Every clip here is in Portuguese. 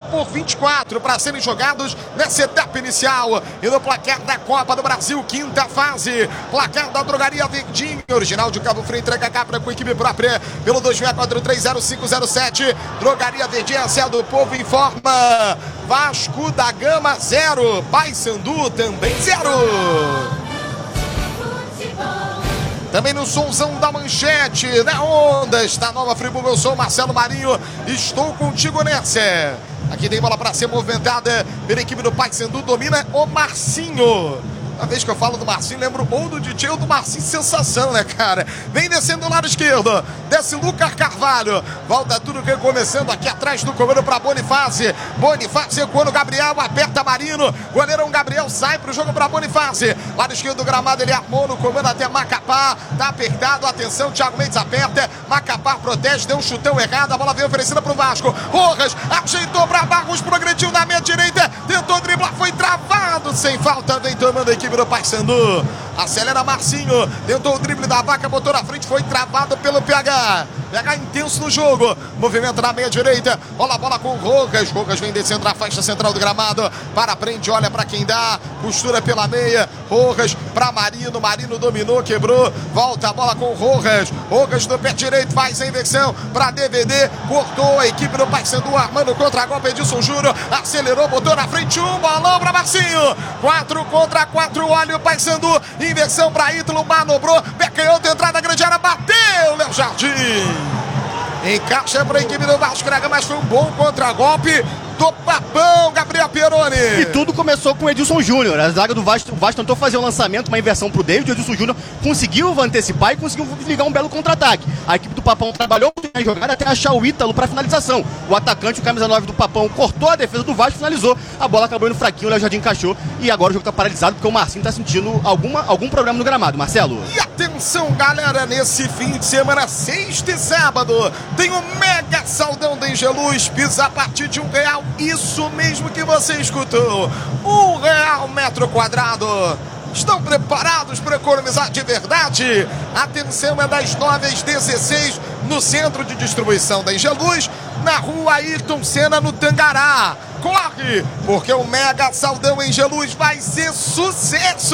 por 24 para serem jogados nessa etapa inicial. E no placar da Copa do Brasil, quinta fase, placar da Drogaria Verdinho, original de Cabo Frio, entrega Capra com equipe própria pelo 26430507. Drogaria Verdinho, a do povo informa. Vasco da Gama 0, Paysandu também 0. Também no somzão da manchete, na Ondas, da Nova Friburgo, eu sou Marcelo Marinho, estou contigo nessa. Aqui tem bola para ser movimentada pela equipe do Paysandu, domina o Marcinho. Uma vez que eu falo do Marcinho, lembro ou do DJ ou do Marcinho, sensação, né, cara? Vem descendo do lado esquerdo, desce Lucas Carvalho, volta tudo começando aqui atrás do comando para Bonifácio. Bonifácio quando Gabriel aperta Marino, goleirão Gabriel sai pro jogo para Bonifácio. Lado esquerdo do gramado, ele armou no comando até Macapá, tá apertado, atenção, Thiago Mendes aperta, Macapá protege, deu um chutão errado, a bola veio oferecida pro Vasco. Rojas ajeitou para Barros, progrediu na meia direita, tentou driblar, foi travado, sem falta, vem tomando a equipe do Paysandu. Acelera Marcinho, tentou o drible da Vaca, botou na frente, foi travado pelo PH. PH intenso no jogo, movimento na meia direita, rola a bola com o Rojas. Rojas vem descendo na faixa central do gramado, para frente, olha para quem dá, costura pela meia, Rojas para Marino, Marino dominou, quebrou, volta a bola com o Rojas. Rojas no pé direito, faz a inversão para DVD, cortou a equipe do Paysandu, armando contra-golpe, Edilson Júnior, acelerou, botou na frente, um bolão para Marcinho, 4 contra 4, olha o Paysandu, inversão para Ítalo, manobrou, pé canhoto, entrada grande área, bateu, Léo Jardim. Encaixa para a equipe do Vasco da Gama, mas foi um bom contra-golpe do Papão, Gabriel Pieroni. E tudo começou com o Edilson Júnior. A zaga do Vasco, o Vasco tentou fazer um lançamento, uma inversão pro David. O Edilson Júnior conseguiu antecipar e conseguiu ligar um belo contra-ataque. A equipe do Papão trabalhou na jogada até achar o Ítalo para finalização. O atacante, o camisa 9 do Papão, cortou a defesa do Vasco, finalizou. A bola acabou indo fraquinho, o Léo Jardim encaixou. E agora o jogo tá paralisado porque o Marcinho tá sentindo algum problema no gramado. Marcelo. E atenção, galera, nesse fim de semana, sexta e sábado, tem um mega saldão da Engeluz, pisa a partir de R$1. Isso mesmo que você escutou, R$1 metro quadrado. Estão preparados para economizar de verdade? Atenção, é das 9 às 16 no centro de distribuição da Engeluz, na rua Ayrton Senna, no Tangará. Corre, porque o mega saldão Engeluz vai ser sucesso!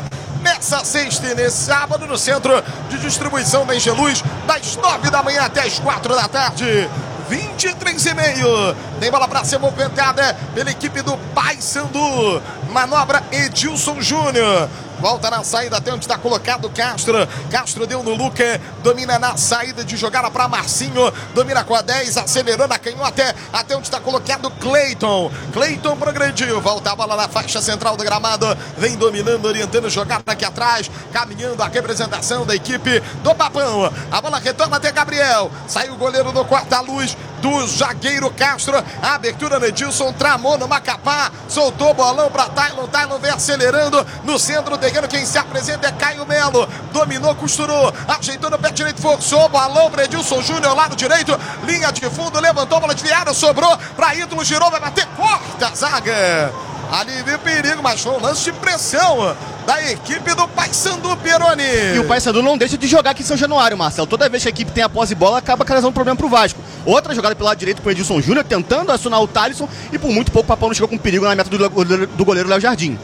Nessa sexta e nesse sábado, no centro de distribuição da Engeluz, das 9 da manhã até as 4 da tarde. 23,5. Tem bola para ser movimentada pela equipe do Paysandu. Manobra Edilson Júnior. Volta na saída até onde está colocado Castro. Castro deu no Luca. Domina na saída de jogada para Marcinho. Domina com a 10. Acelerou na canhota até onde está colocado Cleiton. Cleiton progrediu. Volta a bola na faixa central do gramado. Vem dominando, orientando jogada aqui atrás. Caminhando a representação da equipe do Papão. A bola retorna até Gabriel. Saiu o goleiro do corta-luz do zagueiro Castro. A abertura no Edilson. Tramou no Macapá. Soltou o bolão para Taylor. Taylor vem acelerando no centro do terreno. Quem se apresenta é Caio Melo. Dominou, costurou. Ajeitou no pé direito. Forçou. Bolão para Edilson Júnior. Lado direito. Linha de fundo. Levantou. Bola desviada. Sobrou para Ítalo. Girou. Vai bater. Corta a zaga. Ali viu perigo, mas foi um lance de pressão da equipe do Paysandu, Pieroni. E o Paysandu não deixa de jogar aqui em São Januário, Marcelo. Toda vez que a equipe tem a posse de bola, acaba causando um problema pro Vasco. Outra jogada pelo lado direito com o Edilson Júnior, tentando acionar o Thalisson, e por muito pouco o Papão não chegou com perigo na meta do goleiro Léo Jardim.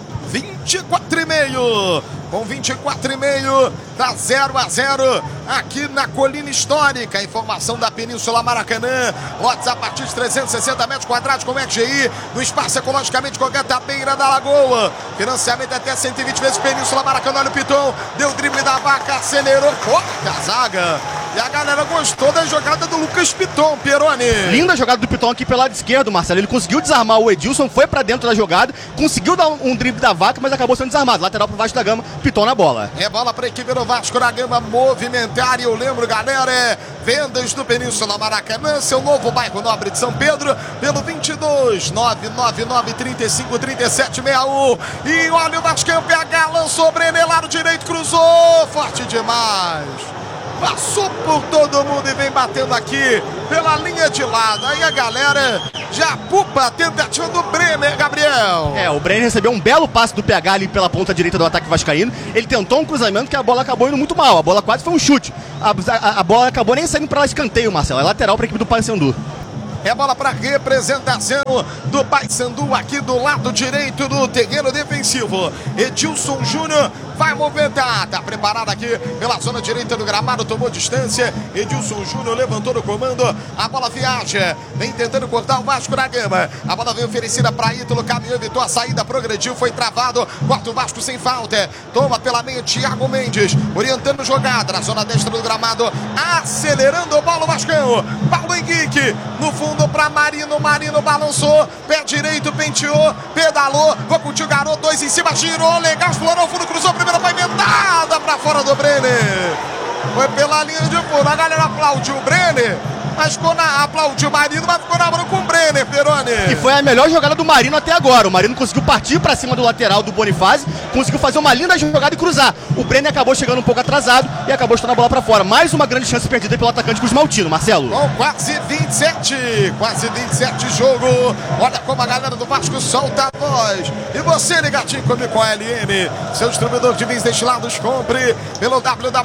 24,5. Com 24,5, tá 0-0 aqui na Colina Histórica. Informação da Península Maracanã. Lotes a partir de 360 metros quadrados com FGI. No espaço ecologicamente correto à beira da lagoa. Financiamento até 120 vezes Península Maracanã. Olha o Piton. Deu o drible da Vaca, acelerou. Corta a zaga. E a galera gostou da jogada do Lucas Piton, Pieroni. Linda jogada do Piton aqui pelo lado esquerdo, Marcelo. Ele conseguiu desarmar o Edilson, foi pra dentro da jogada, conseguiu dar um drible da Vaca, mas acabou sendo desarmado. Lateral pro Vasco da Gama, Piton na bola. É bola pra equipe do Vasco da Gama movimentar. E eu lembro, galera, vendas do Península Maracanã, seu novo bairro nobre de São Pedro, pelo 22 999 35 37 61. E olha o Vascão, PH, lançou o Brenner, lado direito, cruzou, forte demais. Passou por todo mundo e vem batendo aqui pela linha de lado. Aí a galera já pupa a tentativa do Brenner, Gabriel. O Brenner recebeu um belo passe do PH ali pela ponta direita do ataque vascaíno. Ele tentou um cruzamento que a bola acabou indo muito mal. A bola quase foi um chute. A bola acabou nem saindo para lá escanteio, Marcelo. É lateral para a equipe do Paysandu. É bola para representação do Paysandu aqui do lado direito do terreno defensivo. Edilson Júnior vai movimentar, tá preparado aqui pela zona direita do gramado, tomou distância. Edilson Júnior levantou no comando, a bola viaja, vem tentando cortar o Vasco da Gama. A bola veio oferecida para Ítalo, caminhou, evitou a saída, progrediu, foi travado, corta o Vasco sem falta. Toma pela meia Thiago Mendes, orientando jogada na zona destra do gramado, acelerando o bola o Vascão. Paulo Henrique, no fundo para Marino, Marino balançou, pé direito, penteou, pedalou, vou contigo, garoto, 2 em cima, girou, legal, explorou o fundo, cruzou, primeira foi inventada para fora do Brenner. Foi pela linha de fundo, a galera aplaudiu o Brenner, mas aplaudiu o Marino, mas ficou na mão com o Brenner, Peroni. E foi a melhor jogada do Marino até agora. O Marino conseguiu partir para cima do lateral do Bonifácio, conseguiu fazer uma linda jogada e cruzar. O Brenner acabou chegando um pouco atrasado e acabou estando a bola para fora. Mais uma grande chance perdida pelo atacante Cruz Maltino, Marcelo. Com quase 27 de jogo. Olha como a galera do Vasco solta a voz. E você, ligadinho comigo com a LM, seu distribuidor de vinhos destilados, compre pelo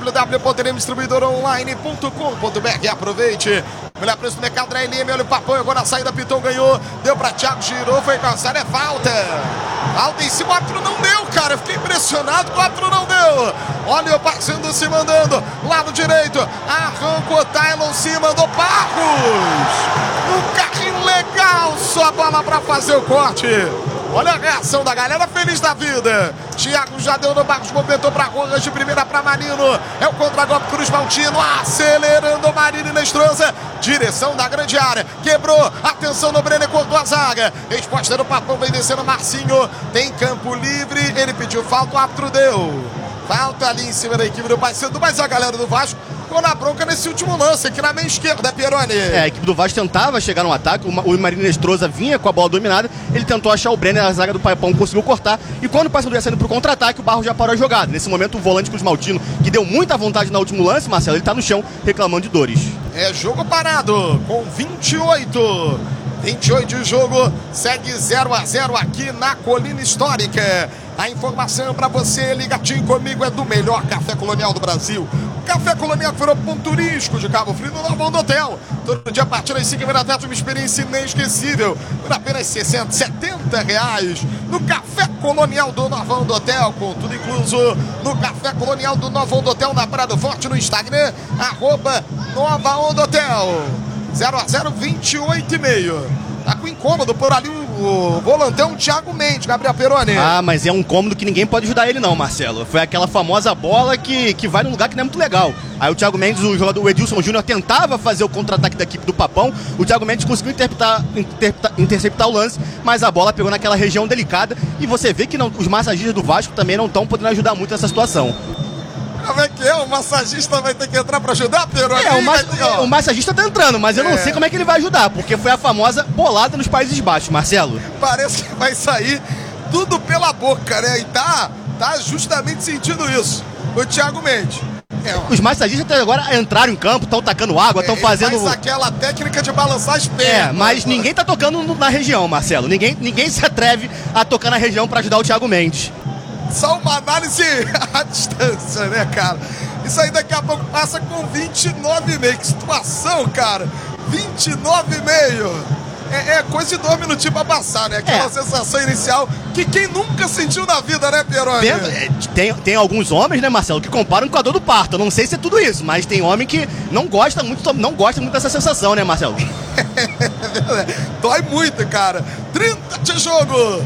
www.lmdistribuidoronline.com.br. Aproveite. Melhor preço do mercado da LM, olha o Papão, agora a saída, Piton ganhou, deu pra Thiago, girou, foi passar, é falta. Falta em cima, 4 não deu, cara, eu fiquei impressionado, 4 não deu. Olha o Paysandu se mandando, lado direito, arrancou Tylon, se mandou Barros. Um carrinho legal, só a bola pra fazer o corte. Olha a reação da galera, feliz da vida. Thiago já deu no Barros, movimentou para Rojas, de primeira para Marino. É o contra-golpe, Cruz Maltino, acelerando o Marino Nestrosa. Direção da grande área, quebrou, atenção no Brenner, cortou a zaga. Resposta do Papão, vem descendo Marcinho. Tem campo livre, ele pediu falta, o árbitro deu. Falta ali em cima da equipe do Paysandu, mas a galera do Vasco ficou na bronca nesse último lance, aqui na meia esquerda, Peroni. A equipe do Vasco tentava chegar no ataque, o Marino Nestrosa vinha com a bola dominada, ele tentou achar o Brenner, a zaga do Papão conseguiu cortar, e quando o Paysandu ia saindo pro contra-ataque, o Barros já parou a jogada. Nesse momento, o volante Cruz Maltino, que deu muita vontade no último lance, Marcelo, ele tá no chão reclamando de dores. É jogo parado, com 28 de jogo, segue 0-0 aqui na Colina Histórica. A informação para você, ligadinho comigo, é do melhor café colonial do Brasil. Café Colonial que virou ponto turístico de Cabo Frio, no Novo do Hotel. Todo dia a partir das 5 da tarde, uma experiência inesquecível. Por apenas 60, 70 reais. No Café Colonial do Novão do Hotel, com tudo incluso. No Café Colonial do Novão do Hotel, na Praia do Forte, no Instagram, @Nova Onda Hotel. 0-0, 28,5. Tá com incômodo por ali o volantão Thiago Mendes, Gabriel Peroni. Ah, mas é um incômodo que ninguém pode ajudar ele não, Marcelo. Foi aquela famosa bola que vai num lugar que não é muito legal. Aí o Thiago Mendes, o jogador o Edilson Júnior, tentava fazer o contra-ataque da equipe do Papão. O Thiago Mendes conseguiu interceptar o lance, mas a bola pegou naquela região delicada. E você vê que os massagistas do Vasco também não estão podendo ajudar muito nessa situação. Como é que é? O massagista vai ter que entrar pra ajudar, Peroni? O massagista tá entrando, mas eu não sei como é que ele vai ajudar, porque foi a famosa bolada nos Países Baixos, Marcelo. Parece que vai sair tudo pela boca, né? E tá justamente sentindo isso. O Thiago Mendes. Os massagistas até agora entraram em campo, estão tacando água, estão fazendo... Faz aquela técnica de balançar as pernas. Mas ninguém tá tocando na região, Marcelo. Ninguém se atreve a tocar na região pra ajudar o Thiago Mendes. Só uma análise à distância, né, cara? Isso aí daqui a pouco passa com 29,5. Que situação, cara. 29,5. É coisa de 2 minutinhos pra passar, né? Aquela sensação inicial que quem nunca sentiu na vida, né, Peroni? Tem alguns homens, né, Marcelo, que comparam com a dor do parto. Eu não sei se é tudo isso, mas tem homem que não gosta muito dessa sensação, né, Marcelo? Dói muito, cara. 30 de jogo.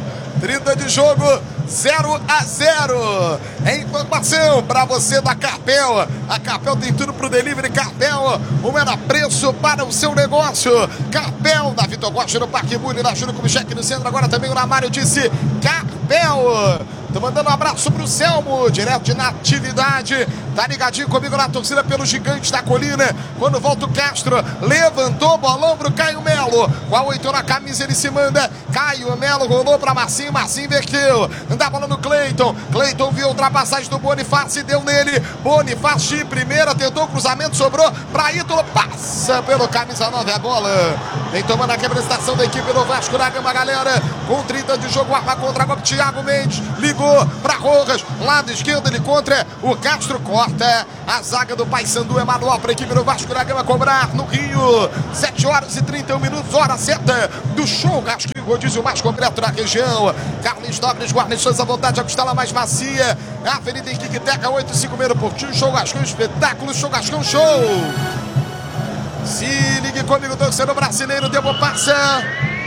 0-0. É informação para você da Carpel. A Carpel tem tudo pro delivery. Carpel, o menor preço para o seu negócio. Carpel, da Vitor Rocha no Parque Bulli, na Júlio Kubitschek no centro. Agora também o Namário disse Carpel. Tô mandando um abraço pro Selmo, direto de Natividade. Tá ligadinho comigo na torcida pelos Gigantes da Colina. Quando volta o Castro, levantou, bolão pro Caio Melo. Com a 8 na camisa ele se manda. Caio Melo rolou pra Marcinho, Marcinho inverteu. Dá a bola no Cleiton. Cleiton viu a ultrapassagem do Bonifácio e deu nele. Bonifácio de primeira, tentou o cruzamento, sobrou pra Ítalo. Passa pelo camisa 9 a bola. Vem tomando a representação da equipe do Vasco da Gama, galera. Com 30 de jogo, arma contra golpe, Thiago Mendes. Ligou Tocou para Rojas, lado esquerdo, ele contra o Castro, corta a zaga do Paysandu. É manual para a equipe do Vasco da Gama cobrar no Rio. 7 horas e 31 minutos, hora certa do churrasquinho, rodízio mais completo na região. Carlos Nobres, guarnições à vontade, a costela mais macia. Avenida Henrique Teca, 856 Portinho, churrascão, espetáculo, churrascão, show. Se ligue comigo, torcedor brasileiro, tempo passa.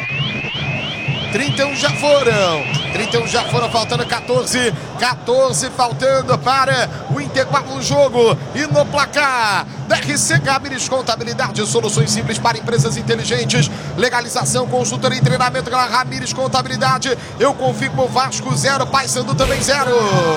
31 já foram, faltando 14 faltando para o intervalo do jogo. E no placar da RC Ramires Contabilidade, soluções simples para empresas inteligentes, legalização, consultoria e treinamento. Ramires Contabilidade, eu confirmo, o Vasco 0, Paysandu também 0.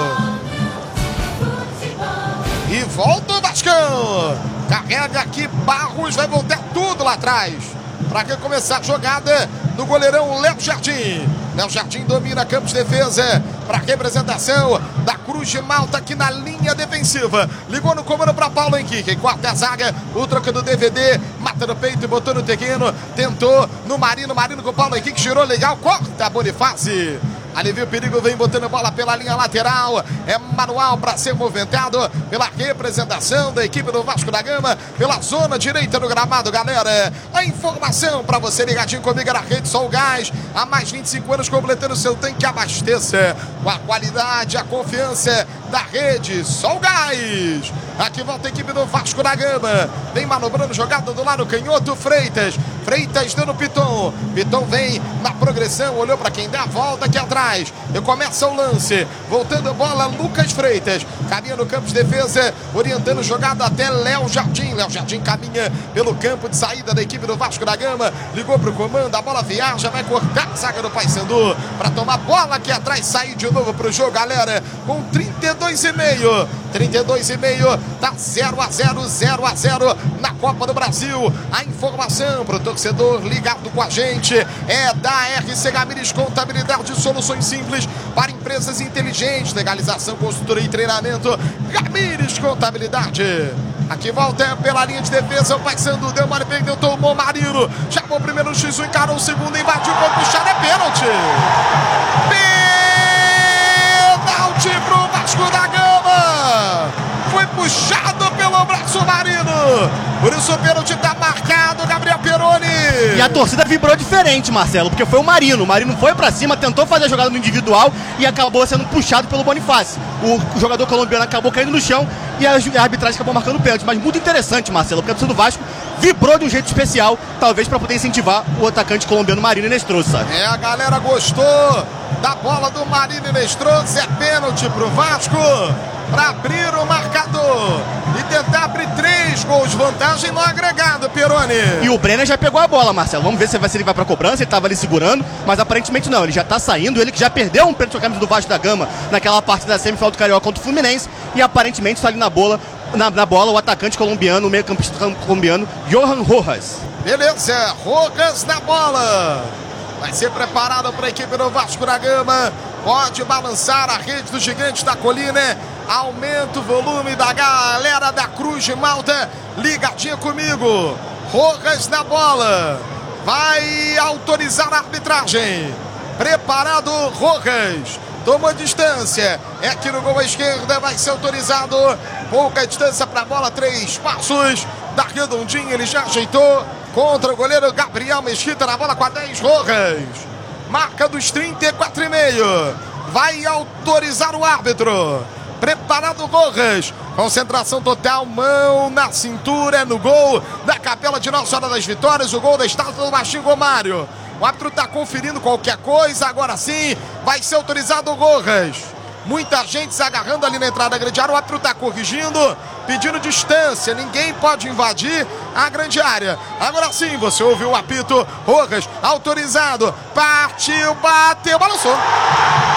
E volta o Vascão, carrega aqui Barros, vai voltar tudo lá atrás. Para que começar a jogada do goleirão Léo Jardim. Léo Jardim domina campos de defesa para a representação da Cruz de Malta aqui na linha defensiva. Ligou no comando para Paulo Henrique. Quarta zaga, o troca do DVD, mata no peito e botou no terreno. Tentou no Marino com o Paulo Henrique, girou legal, corta a Bonifácio. Alivia o perigo, vem botando bola pela linha lateral. É manual para ser movimentado pela representação da equipe do Vasco da Gama, pela zona direita do gramado, galera. A informação para você ligadinho comigo na rede Sol Gás. Há mais 25 anos completando seu tanque, abasteça com a qualidade, a confiança da rede Sol Gás. Aqui volta a equipe do Vasco da Gama. Vem manobrando, jogada do lado canhoto, Freitas dando Piton. Piton vem na progressão, olhou para quem dá a volta aqui atrás. E começa o lance. Voltando a bola, Lucas Freitas. Caminha no campo de defesa, orientando jogada até Léo Jardim. Léo Jardim caminha pelo campo de saída da equipe do Vasco da Gama. Ligou para o comando, a bola viaja, vai cortar a zaga do Paysandu para tomar bola aqui atrás, sair de novo para o jogo, galera. Com 32,5. 32,5, tá 0-0 na Copa do Brasil. A informação para o torcedor ligado com a gente é da RC Ramires Contabilidade, soluções simples para empresas inteligentes, legalização, consultoria e treinamento. Ramires Contabilidade. Aqui volta pela linha de defesa, o Paysandu deu mole, perdeu, tomou Marino, chamou o primeiro X1, encarou o segundo, invadiu, foi puxar, é pênalti. Pênalti pro Vasco da Gama. Foi puxado pelo braço Marino. Por isso o pênalti tá marcado, Gabriel Peroni. E a torcida vibrou diferente, Marcelo, porque foi o Marino. O Marino foi pra cima, tentou fazer a jogada no individual e acabou sendo puxado pelo Bonifácio. O jogador colombiano acabou caindo no chão e a arbitragem acabou marcando o pênalti. Mas muito interessante, Marcelo, porque a torcida do Vasco vibrou de um jeito especial, talvez para poder incentivar o atacante colombiano Marino Inestroso, sabe? A galera gostou da bola do Marino Inestroso. É pênalti pro Vasco para abrir o marcador e tentar abrir 3 gols de vantagem no agregado, Peroni. E o Brenner já pegou a bola, Marcelo. Vamos ver se ele vai pra cobrança. Ele tava ali segurando, mas aparentemente não. Ele já tá saindo. Ele que já perdeu um pênalti com a camisa do Vasco da Gama naquela partida da semifinal do Carioca contra o Fluminense. E aparentemente está ali na bola o atacante colombiano, o meio-campista colombiano, Johan Rojas. Beleza, Rojas na bola. Vai ser preparado para a equipe do Vasco da Gama. Pode balançar a rede do Gigante da Colina. Aumenta o volume da galera da Cruz de Malta. Ligadinha comigo. Rojas na bola. Vai autorizar a arbitragem. Preparado, Rojas. Toma distância. É aqui no gol à esquerda. Vai ser autorizado. Pouca distância para a bola. 3 passos. Da redondinha. Ele já ajeitou. Contra o goleiro Gabriel Mesquita na bola com a 10. Rojas. Marca dos 34,5. Vai autorizar o árbitro. Preparado Rojas. Concentração total. Mão na cintura. No gol da Capela de Nossa Senhora das Vitórias. O gol da estátua do Baixinho Gomário. O árbitro está conferindo qualquer coisa. Agora sim vai ser autorizado o Rojas. Muita gente se agarrando ali na entrada da grande área. O árbitro está corrigindo, pedindo distância. Ninguém pode invadir a grande área. Agora sim, você ouviu o apito. Rojas autorizado. Partiu, bateu, balançou.